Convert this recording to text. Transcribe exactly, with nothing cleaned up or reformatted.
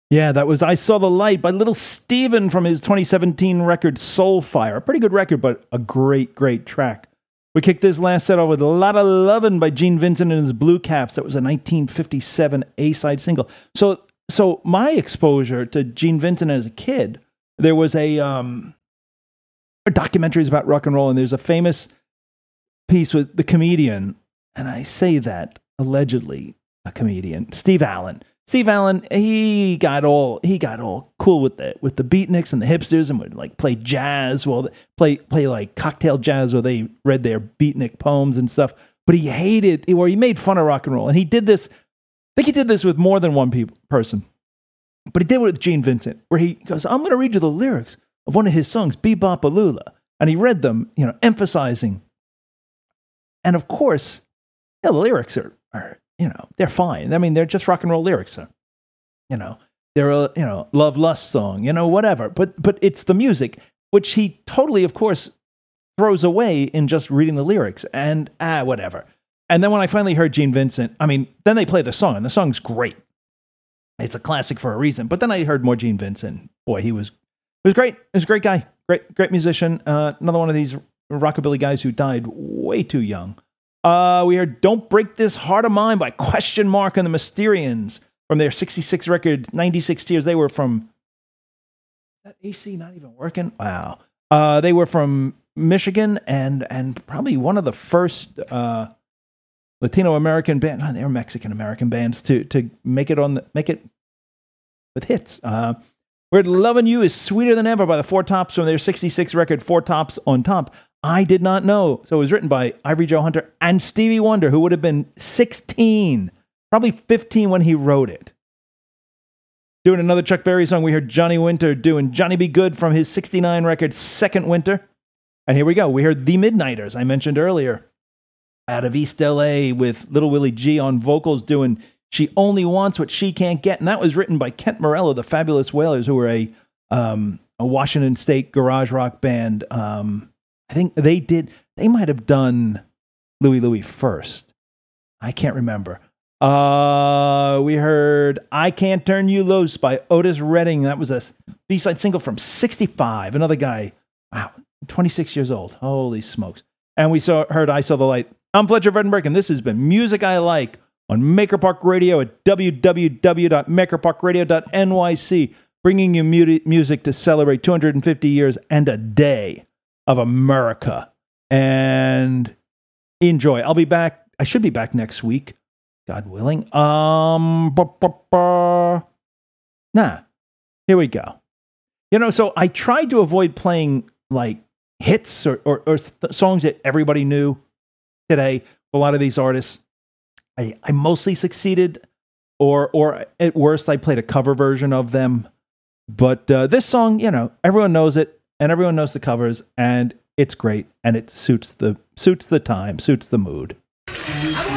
Yeah, that was I Saw the Light by Little Steven from his twenty seventeen record Soulfire. A pretty good record, but a great, great track. We kicked this last set off with Lotta Lovin' by Gene Vincent and his Blue Caps. That was a nineteen fifty-seven A-side single. So so my exposure to Gene Vincent as a kid, there was a, um, a documentaries about rock and roll, and there's a famous piece with the comedian, and I say that allegedly a comedian, Steve Allen. Steve Allen, he got all he got all cool with the with the beatniks and the hipsters, and would like play jazz, well, play play like cocktail jazz where they read their beatnik poems and stuff. But he hated, or he made fun of rock and roll, and he did this. I think he did this with more than one people, person, but he did it with Gene Vincent, where he goes, "I'm going to read you the lyrics of one of his songs, Bebop-A-Lula," and he read them, you know, emphasizing. And of course, yeah, the lyrics are are. You know, they're fine. I mean, they're just rock and roll lyrics. Huh? You know, they're a, you know, love lust song, you know, whatever. But but it's the music, which he totally, of course, throws away in just reading the lyrics and ah, whatever. And then when I finally heard Gene Vincent, I mean, then they play the song, and the song's great. It's a classic for a reason. But then I heard more Gene Vincent. Boy, he was he was great. He was a great guy, great great musician. Uh, another one of these rockabilly guys who died way too young. Uh, we heard Don't Break This Heart of Mine by Question Mark and the Mysterians from their sixty-six record, ninety-six Tears. They were from... Is that A C not even working? Wow. Uh, they were from Michigan and and probably one of the first uh, Latino-American bands. Oh, they were Mexican-American bands to to make it on the, make it with hits. Uh, we're Loving You Is Sweeter Than Ever by the Four Tops from their sixty-six record, Four Tops on Top. I did not know. So it was written by Ivory Joe Hunter and Stevie Wonder, who would have been sixteen, probably fifteen when he wrote it. Doing another Chuck Berry song, we heard Johnny Winter doing Johnny Be Good from his sixty-nine record, Second Winter. And here we go. We heard The Midnighters, I mentioned earlier, out of East L A with Little Willie G on vocals doing She Only Wants What She Can't Get. And that was written by Kent Morello, the Fabulous Wailers, who were a, um, a Washington State garage rock band. Um... I think they did, they might have done Louie Louie first. I can't remember. Uh, we heard I Can't Turn You Loose by Otis Redding. That was a B-side single from sixty-five. Another guy, wow, twenty-six years old. Holy smokes. And we saw heard I Saw the Light. I'm Fletcher Vredenberg, and this has been Music I Like on Maker Park Radio at w w w dot maker park radio dot n y c, bringing you mu- music to celebrate two hundred fifty years and a day of America. And enjoy. I'll be back. I should be back next week, God willing. Um, bah, bah, bah. Nah, here we go. You know, so I tried to avoid playing like hits or, or, or th- songs that everybody knew today. A lot of these artists, I, I mostly succeeded, or or at worst, I played a cover version of them. But uh, this song, you know, everyone knows it. And everyone knows the covers, and it's great, and it suits the suits the time, suits the mood.